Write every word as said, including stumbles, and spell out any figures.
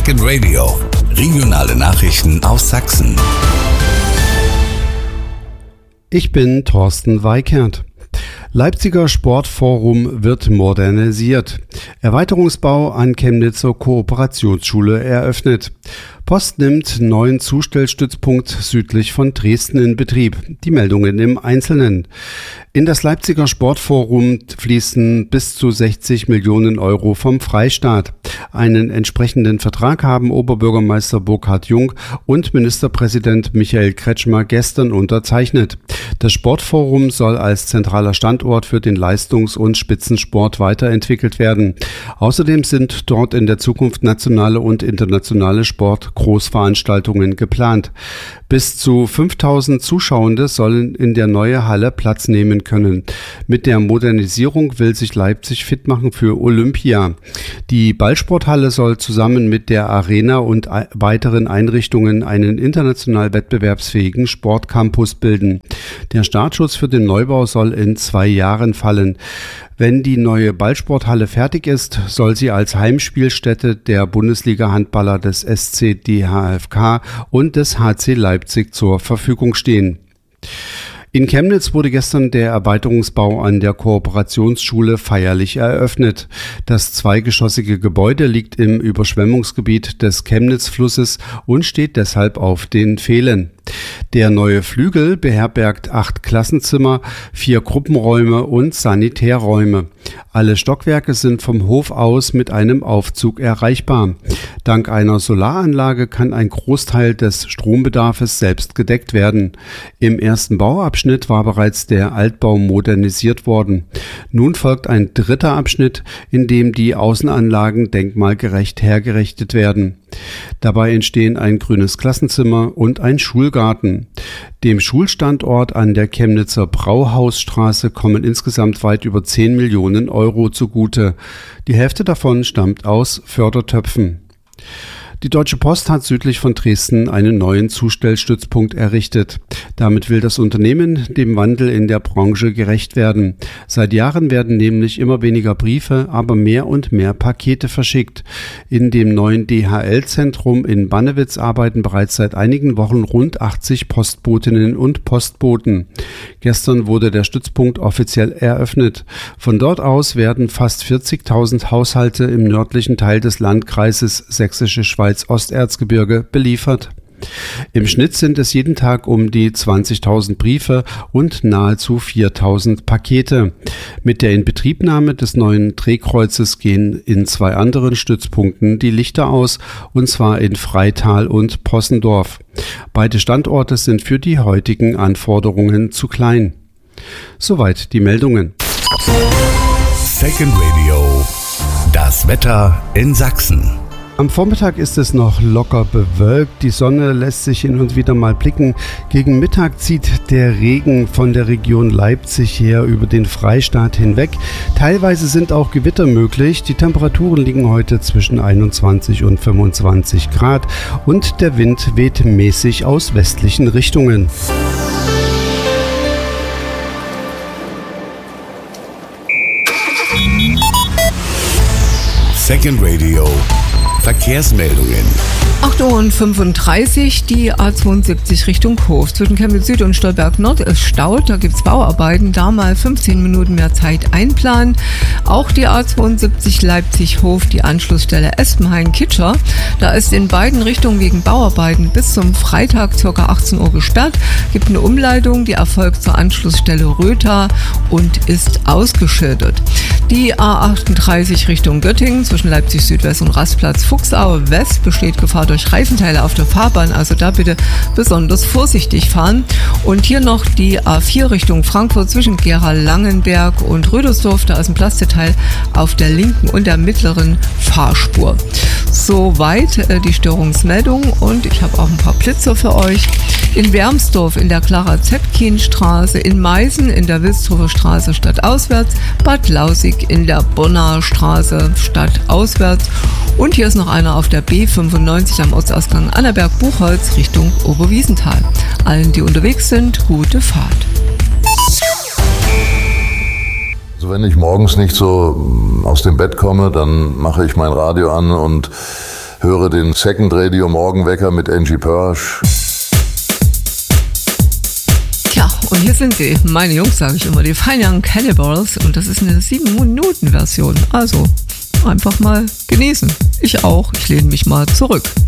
Second Radio. Regionale Nachrichten aus Sachsen. Ich bin Thorsten Weikert. Leipziger Sportforum wird modernisiert. Erweiterungsbau an Chemnitzer Kooperationsschule eröffnet. Post nimmt neuen Zustellstützpunkt südlich von Dresden in Betrieb. Die Meldungen im Einzelnen. In das Leipziger Sportforum fließen bis zu sechzig Millionen Euro vom Freistaat. Einen entsprechenden Vertrag haben Oberbürgermeister Burkhard Jung und Ministerpräsident Michael Kretschmer gestern unterzeichnet. Das Sportforum soll als zentraler Standort für den Leistungs- und Spitzensport weiterentwickelt werden. Außerdem sind dort in der Zukunft nationale und internationale Sportgroßveranstaltungen geplant. Bis zu fünftausend Zuschauende sollen in der neuen Halle Platz nehmen können. Mit der Modernisierung will sich Leipzig fit machen für Olympia. Die Ballsporthalle soll zusammen mit der Arena und weiteren Einrichtungen einen international wettbewerbsfähigen Sportcampus bilden. Der Startschuss für den Neubau soll in zwei Jahren fallen. Wenn die neue Ballsporthalle fertig ist, soll sie als Heimspielstätte der Bundesliga-Handballer des S C D H F K und des H C Leipzig zur Verfügung stehen. In Chemnitz wurde gestern der Erweiterungsbau an der Kooperationsschule feierlich eröffnet. Das zweigeschossige Gebäude liegt im Überschwemmungsgebiet des Chemnitzflusses und steht deshalb auf den Pfählen. Der neue Flügel beherbergt acht Klassenzimmer, vier Gruppenräume und Sanitärräume. Alle Stockwerke sind vom Hof aus mit einem Aufzug erreichbar. Dank einer Solaranlage kann ein Großteil des Strombedarfs selbst gedeckt werden. Im ersten Bauabschnitt war bereits der Altbau modernisiert worden. Nun folgt ein dritter Abschnitt, in dem die Außenanlagen denkmalgerecht hergerichtet werden. Dabei entstehen ein grünes Klassenzimmer und ein Schulgarten. Dem Schulstandort an der Chemnitzer Brauhausstraße kommen insgesamt weit über zehn Millionen Euro zugute. Die Hälfte davon stammt aus Fördertöpfen. Die Deutsche Post hat südlich von Dresden einen neuen Zustellstützpunkt errichtet. Damit will das Unternehmen dem Wandel in der Branche gerecht werden. Seit Jahren werden nämlich immer weniger Briefe, aber mehr und mehr Pakete verschickt. In dem neuen D H L-Zentrum in Bannewitz arbeiten bereits seit einigen Wochen rund achtzig Postbotinnen und Postboten. Gestern wurde der Stützpunkt offiziell eröffnet. Von dort aus werden fast vierzigtausend Haushalte im nördlichen Teil des Landkreises Sächsische Schweiz Osterzgebirge beliefert. Im Schnitt sind es jeden Tag um die zwanzigtausend Briefe und nahezu viertausend Pakete. Mit der Inbetriebnahme des neuen Drehkreuzes gehen in zwei anderen Stützpunkten die Lichter aus, und zwar in Freital und Possendorf. Beide Standorte sind für die heutigen Anforderungen zu klein. Soweit die Meldungen. Second Radio. Das Wetter in Sachsen. Am Vormittag ist es noch locker bewölkt, die Sonne lässt sich hin und wieder mal blicken. Gegen Mittag zieht der Regen von der Region Leipzig her über den Freistaat hinweg. Teilweise sind auch Gewitter möglich. Die Temperaturen liegen heute zwischen einundzwanzig und fünfundzwanzig Grad und der Wind weht mäßig aus westlichen Richtungen. Second Radio. Verkehrsmeldungen. acht Uhr fünfunddreißig, die A zweiundsiebzig Richtung Hof. Zwischen Chemnitz Süd und Stolberg Nord ist Staut, da gibt es Bauarbeiten, da mal fünfzehn Minuten mehr Zeit einplanen. Auch die A zweiundsiebzig Leipzig-Hof, die Anschlussstelle Espenhain-Kitscher, da ist in beiden Richtungen wegen Bauarbeiten bis zum Freitag ca. achtzehn Uhr gesperrt. Gibt eine Umleitung, die erfolgt zur Anschlussstelle Rötha und ist ausgeschildert. Die A achtunddreißig Richtung Göttingen zwischen Leipzig Südwest und Rastplatz Fuchsaue West besteht Gefahr durch Reifenteile auf der Fahrbahn, also da bitte besonders vorsichtig fahren. Und hier noch die A vier Richtung Frankfurt zwischen Gera-Langenberg und Rödersdorf, da ist ein Plasteteil auf der linken und der mittleren Fahrspur. Soweit äh, die Störungsmeldung, und ich habe auch ein paar Blitzer für euch. In Wermsdorf in der Clara-Zetkin-Straße, in Meißen in der Wilsdorfer Straße stadtauswärts, Bad Lausig in der Bonner Straße stadtauswärts. Und hier ist noch einer auf der B fünfundneunzig am Ortsausgang Annaberg-Buchholz Richtung Oberwiesenthal. Allen, die unterwegs sind, gute Fahrt. Also wenn ich morgens nicht so aus dem Bett komme, dann mache ich mein Radio an und höre den Second Radio Morgenwecker mit Angie Pörsch. Tja, und hier sind sie, meine Jungs, sage ich immer, die Fine Young Cannibals, und das ist eine sieben Minuten Version. Also einfach mal genießen. Ich auch, ich lehne mich mal zurück.